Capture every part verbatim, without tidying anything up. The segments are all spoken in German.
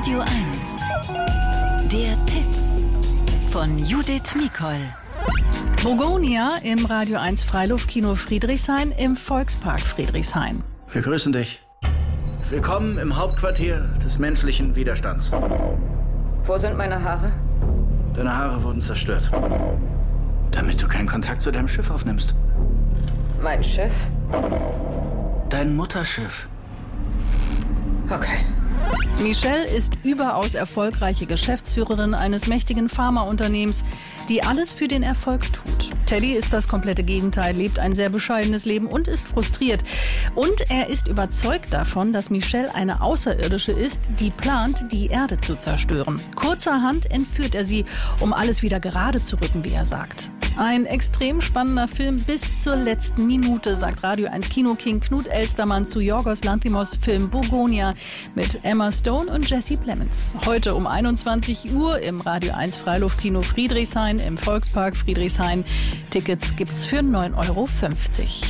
Radio eins. Der Tipp von Judith Mikol. Burgonia im Radio eins Freiluftkino Friedrichshain im Volkspark Friedrichshain. Wir grüßen dich. Willkommen im Hauptquartier des menschlichen Widerstands. Wo sind meine Haare? Deine Haare wurden zerstört, damit du keinen Kontakt zu deinem Schiff aufnimmst. Mein Schiff? Dein Mutterschiff. Okay. Michelle ist überaus erfolgreiche Geschäftsführerin eines mächtigen Pharmaunternehmens, die alles für den Erfolg tut. Teddy ist das komplette Gegenteil, lebt ein sehr bescheidenes Leben und ist frustriert. Und er ist überzeugt davon, dass Michelle eine Außerirdische ist, die plant, die Erde zu zerstören. Kurzerhand entführt er sie, um alles wieder gerade zu rücken, wie er sagt. Ein extrem spannender Film bis zur letzten Minute, sagt Radio eins Kinoking Knut Elstermann zu Yorgos Lanthimos Film Burgonia mit Emma Stone und Jesse Plemons. Heute um einundzwanzig Uhr im Radio eins Freiluftkino Friedrichshain im Volkspark Friedrichshain. Tickets gibt's für neun Euro fünfzig.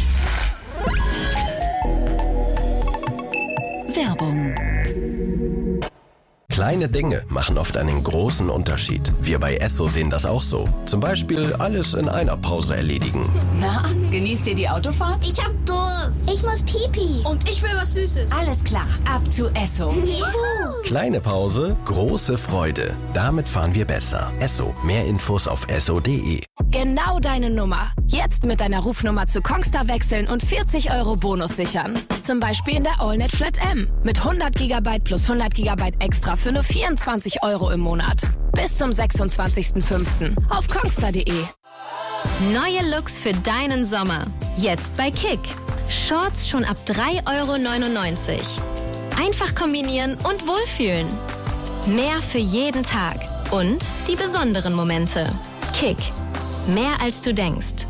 Werbung. Kleine Dinge machen oft einen großen Unterschied. Wir bei Esso sehen das auch so. Zum Beispiel alles in einer Pause erledigen. Na, genießt ihr die Autofahrt? Ich hab Durst. Ich muss Pipi. Und ich will was Süßes. Alles klar, ab zu Esso. Juhu. Kleine Pause, große Freude. Damit fahren wir besser. Esso. Mehr Infos auf esso punkt de. Genau deine Nummer. Jetzt mit deiner Rufnummer zu Kongstar wechseln und vierzig Euro Bonus sichern. Zum Beispiel in der AllNet Flat M. Mit hundert Gigabyte plus hundert Gigabyte extra für nur vierundzwanzig Euro im Monat. Bis zum sechsundzwanzigsten fünften auf kongstar punkt de. Neue Looks für deinen Sommer. Jetzt bei Kick. Shorts schon ab drei Euro neunundneunzig. Einfach kombinieren und wohlfühlen. Mehr für jeden Tag. Und die besonderen Momente. Kick. Mehr als du denkst.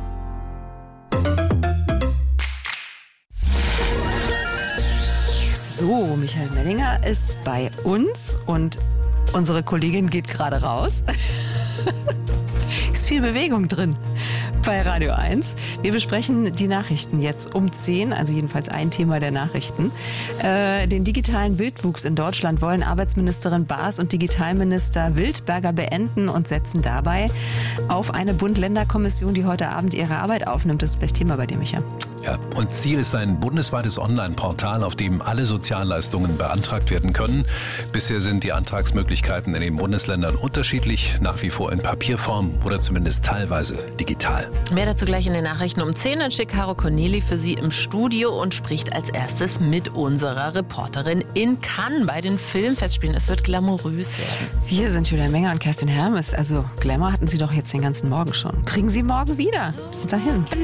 So, Michael Mellinger ist bei uns und unsere Kollegin geht gerade raus. Ist viel Bewegung drin bei Radio eins. Wir besprechen die Nachrichten jetzt um zehn, also jedenfalls ein Thema der Nachrichten. Äh, den digitalen Wildwuchs in Deutschland wollen Arbeitsministerin Baas und Digitalminister Wildberger beenden und setzen dabei auf eine Bund-Länder-Kommission, die heute Abend ihre Arbeit aufnimmt. Das ist gleich Thema bei dir, Micha. Ja, und Ziel ist ein bundesweites Online-Portal, auf dem alle Sozialleistungen beantragt werden können. Bisher sind die Antragsmöglichkeiten in den Bundesländern unterschiedlich, nach wie vor in Papierform oder zumindest teilweise digital. Mehr dazu gleich in den Nachrichten um zehn. Dann schickt Caro Corneli für Sie im Studio und spricht als erstes mit unserer Reporterin in Cannes bei den Filmfestspielen. Es wird glamourös werden. Wir sind Julia Menger und Kerstin Hermes. Also Glamour hatten Sie doch jetzt den ganzen Morgen schon. Kriegen Sie morgen wieder. Bis dahin.